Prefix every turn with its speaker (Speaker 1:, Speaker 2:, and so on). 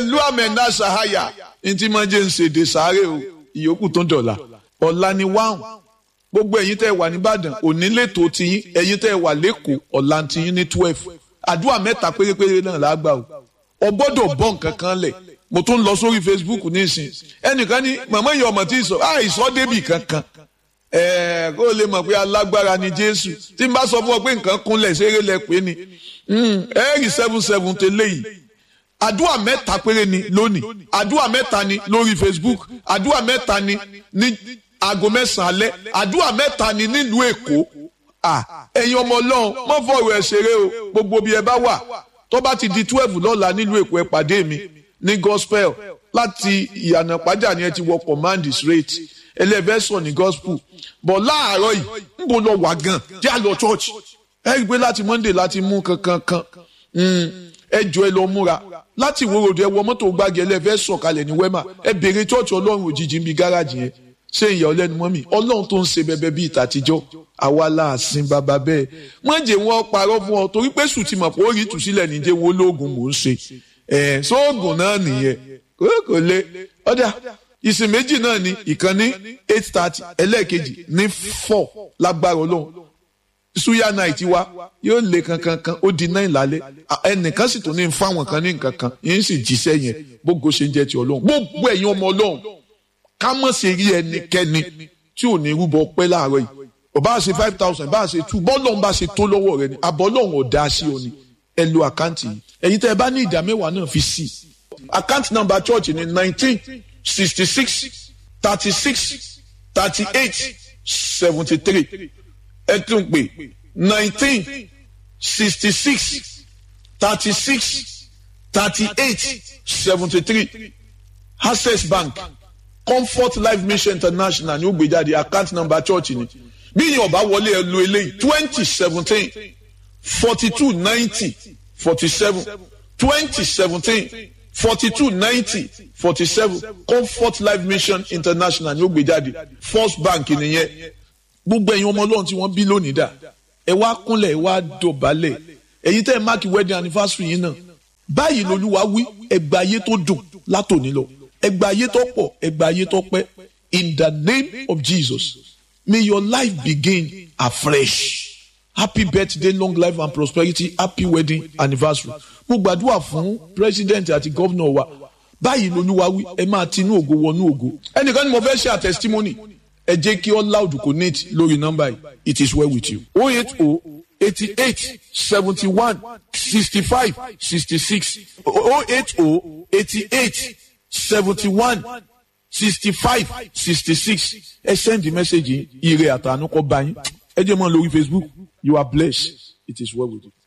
Speaker 1: lu amẹ́ndà sahaya ntí máa jẹ́ ń ṣèdè sáré o ìyókù tó ń dọ̀la ọ̀la ni wáhùn gbogbo ẹ̀yin tẹ́ wà nìbàdàn òní lẹ́tọ̀ọ́ tiyín ẹ̀yin tẹ́ wà lẹ́kọ̀ọ́ ọ̀la tiyín ní 12 àdúrà mẹ́ta pérépéré náà lágbà o gbọ́dọ̀ bọ́ nǹkan kan lẹ̀ mo tún lọ sórí Facebook nísìn ẹnìkan ní màmá ìyá ọmọ tí ì sọ àìsọ débì kankan kó o lè mọ̀ pé alágbára ni Jésù tí n bá sọ fún ọ pé nǹkan kúnlẹ̀ ṣeré lẹ pé ni ẹ̀rì 77 tẹ́lẹ̀ yìí àdúrà mẹ́ta péré ni lónìí àdúrà mẹ́ta ni lórí Facebook àdúrà mẹ́ta ni ní aago 9 alẹ́ àdúrà mẹ́ta ni nílùú Èkó ẹ̀yin ọmọ Ọlọ́run mọ́ fọ̀rọ̀ ẹ̀ ṣeré o gbogbo bí ẹ bá wà tó bá ti di 12 lọ́la nílùú Èkó ẹ pàdé mi ní gospel láti ìyànà pàjá ni ẹ ti wọ command straight ẹlẹ́fẹ̀sọ̀ ní gospel bọ̀ láàárọ̀ yìí ń bọ̀ lọ wà gan jẹ́ àlọ́ church ẹ rí i pé láti Monday láti mú kankan ẹ jọ ẹ lọ múra láti ìwòrò ẹ wọ mọ́tò gbági ẹlẹ́fẹ̀sọ̀ kalẹ̀ ní Wema ẹ béèrè church Ọlọ́run òjijì níbi gáràjì yẹn ṣé ìyá ọlẹ́nu mọ́ mi Ọlọ́run tó ń ṣe bẹbẹ bíi ìtàtijọ́ àwa láàsìn bàbá bẹ́ẹ̀ wọ́n jẹ́ wọn parọ́ fún ọ torí pé sùn ti mọ̀ pé ó rí ìtúsílẹ̀ níjẹ́ wo lóògùn mò ń ṣe sóògùn náà nìyẹn kò lè ọ̀dà ìsìn méjì náà ni ìkan ní 8:30 ẹlẹ́ẹ̀kejì ní 4 lágbára Ọlọ́run suya night wa yóò lé kankan ó di 9 lálẹ́ ẹnìkan sì tún ní fáwọn kan ní nǹkan kan yín sì jíṣẹ́ yẹn gbogbo ṣe ń jẹ́ ti Ọlọ́run gbogbo ẹ̀yin ọmọ Ọlọ́run ká mọ̀ sí rí ẹnikẹ́ni tí ò ní rúbọ pẹ́ láàárọ̀ yìí ọba ṣe 5,000 bá ṣe 2 bọ́lọ́run bá ṣe tó lọ́wọ́ rẹ ni àbọ̀lọ́run ọ̀dà sí ọ ni ẹ lo àkáǹtì yìí ẹ̀yin tẹ́ ẹ bá ní ìdá mẹ́wàá náà fi sí àkáǹtì number church ni 1966 36 38 73 ẹ tún pè 1966 36 38 73 Access Bank Comfort Life Mission International ní ó gbé jáde account number church ni bí yín ọba wọlé ẹ lo eléyìí 2017 42 90 47 2017 42 90 47 Comfort Life Mission International ní ó gbé jáde First Bank nìyẹn gbogbo ẹ̀yin ọmọ Ọlọ́run tí wọ́n bí lónìí dà ẹ wá kúnlẹ̀ ẹ wá dọ̀bálẹ̀ ẹ̀yin tẹ́ ẹ máàkì wedding anniversary yín náà báyìí lolúwa wí ẹgbà ayé tó dùn látòní lọ ẹgbà ayé tó pọ̀ ẹgbà ayé tó pẹ́ in the name of Jesus may your life begin afresh happy birthday long life and prosperity happy wedding anniversary mo gbàdúrà fún president àti governor wa báyìí lolúwa wí ẹ máa tinú ògo wọnú ògo ẹnìkan ni mo fẹ́ share testimony ẹ jẹ́ kí all loud connect lórí nọ́mbà yìí it is well with you 080 88 71 65 66 080 88 71 65 66 ẹ send the message ire àtànú kọ bá yín ẹ jẹ́ mọ́ lórí Facebook you are blessed it is well with you.